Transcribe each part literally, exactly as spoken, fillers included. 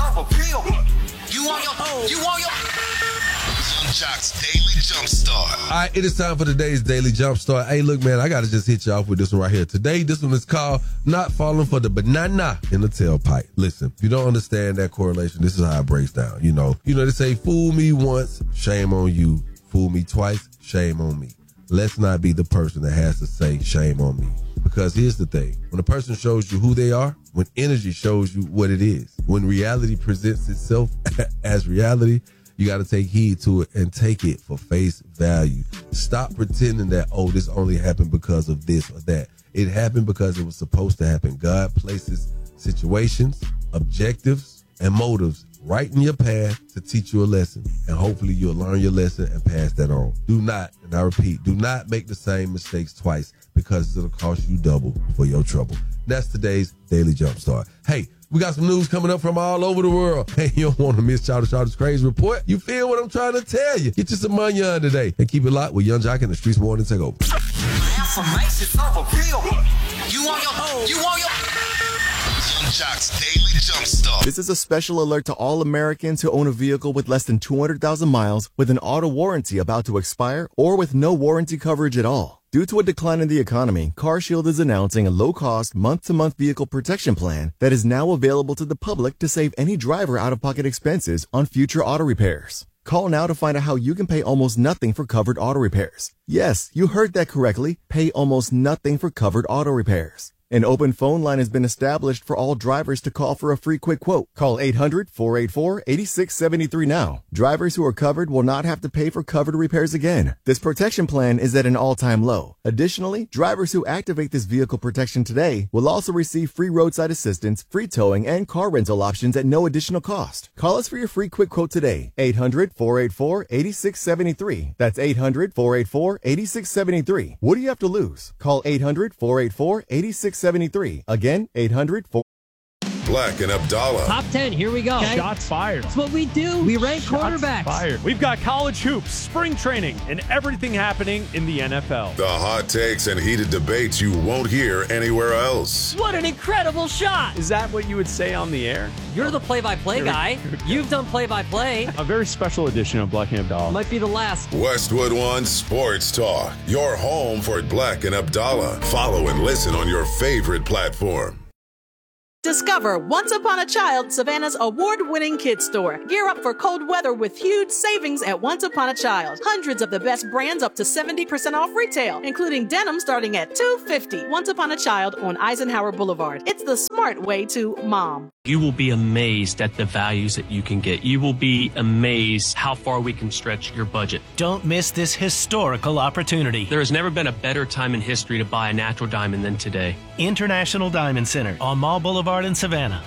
off a pill. You want your home. You want your... Young Jock's Daily Jumpstart. All right, it is time for today's Daily Jumpstart. Hey, look, man, I got to just hit you off with this one right here. Today, this one is called Not Falling for the Banana in the Tailpipe. Listen, if you don't understand that correlation, this is how it breaks down. You know, you know, they say, fool me once, shame on you. Fool me twice, shame on me. Let's not be the person that has to say shame on me. Because here's the thing. When a person shows you who they are, when energy shows you what it is, when reality presents itself as reality, you got to take heed to it and take it for face value. Stop pretending that, oh, this only happened because of this or that. It happened because it was supposed to happen. God places situations, objectives, and motives right in your path to teach you a lesson. And hopefully you'll learn your lesson and pass that on. Do not, and I repeat, do not make the same mistakes twice, because it'll cost you double for your trouble. That's today's Daily Jumpstart. Hey, we got some news coming up from all over the world. Hey, you don't want to miss Chowder Chowder's Crazy Report. You feel what I'm trying to tell you. Get you some money on today. And keep it locked with Young Jock and the Streets Morning Takeover. Information's off a pill. You want your home. You want your... Young Jock's Daily Jumpstart. This is a special alert to all Americans who own a vehicle with less than two hundred thousand miles with an auto warranty about to expire or with no warranty coverage at all. Due to a decline in the economy, CarShield is announcing a low-cost, month-to-month vehicle protection plan that is now available to the public to save any driver out-of-pocket expenses on future auto repairs. Call now to find out how you can pay almost nothing for covered auto repairs. Yes, you heard that correctly. Pay almost nothing for covered auto repairs. An open phone line has been established for all drivers to call for a free quick quote. Call eight hundred, four eight four, eight six seven three now. Drivers who are covered will not have to pay for covered repairs again. This protection plan is at an all-time low. Additionally, drivers who activate this vehicle protection today will also receive free roadside assistance, free towing, and car rental options at no additional cost. Call us for your free quick quote today. eight hundred, four eight four, eight six seven three. That's eight hundred, four eight four, eight six seven three. What do you have to lose? Call eight hundred, four eight four, eight six seven three. Again, eight hundred, four Black and Abdallah. Top ten, here we go. Okay. Shots fired. That's what we do. We rank Shots quarterbacks. fired. We've got college hoops, spring training, and everything happening in the N F L. The hot takes and heated debates you won't hear anywhere else. What an incredible shot. Is that what you would say on the air? You're the play-by-play guy. You've done play-by-play. A very special edition of Black and Abdallah. Might be the last. Westwood One Sports Talk. Your home for Black and Abdallah. Follow and listen on your favorite platform. Discover Once Upon a Child, Savannah's award-winning kids store. Gear up for cold weather with huge savings at Once Upon a Child. Hundreds of the best brands up to seventy percent off retail, including denim starting at two hundred fifty dollars. Once Upon a Child on Eisenhower Boulevard. It's the smart way to mom. You will be amazed at the values that you can get. You will be amazed how far we can stretch your budget. Don't miss this historical opportunity. There has never been a better time in history to buy a natural diamond than today. International Diamond Center on Mall Boulevard in Savannah.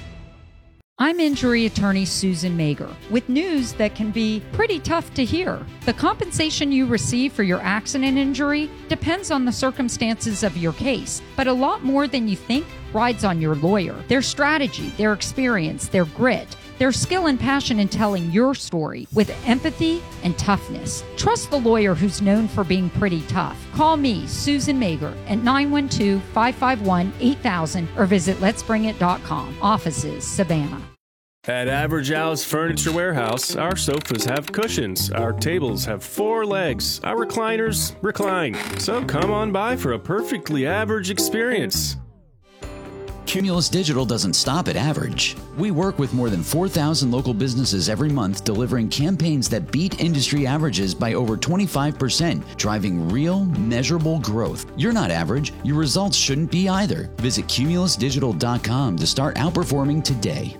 I'm injury attorney Susan Mager with news that can be pretty tough to hear. The compensation you receive for your accident injury depends on the circumstances of your case, but a lot more than you think rides on your lawyer, their strategy, their experience, their grit, their skill and passion in telling your story with empathy and toughness. Trust the lawyer who's known for being pretty tough. Call me, Susan Mager, at nine one two, five five one, eight thousand or visit lets bring it dot com. Offices, Savannah. At Average Al's Furniture Warehouse, our sofas have cushions, our tables have four legs, our recliners recline. So come on by for a perfectly average experience. Cumulus Digital doesn't stop at average. We work with more than four thousand local businesses every month, delivering campaigns that beat industry averages by over twenty-five percent, driving real, measurable growth. You're not average. Your results shouldn't be either. Visit cumulus digital dot com to start outperforming today.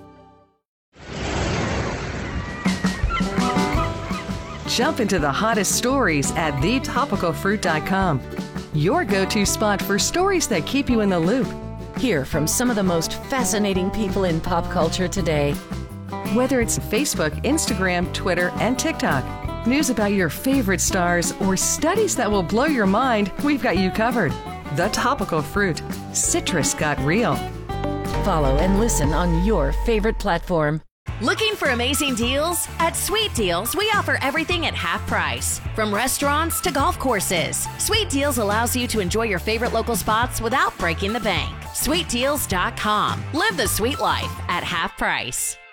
Jump into the hottest stories at the topical fruit dot com. Your go-to spot for stories that keep you in the loop. Hear from some of the most fascinating people in pop culture today. Whether it's Facebook, Instagram, Twitter, and TikTok, news about your favorite stars, or studies that will blow your mind, we've got you covered. The Topical Fruit. Citrus got real. Follow and listen on your favorite platform. Looking for amazing deals? At Sweet Deals, we offer everything at half price. From restaurants to golf courses, Sweet Deals allows you to enjoy your favorite local spots without breaking the bank. sweet deals dot com. Live the sweet life at half price.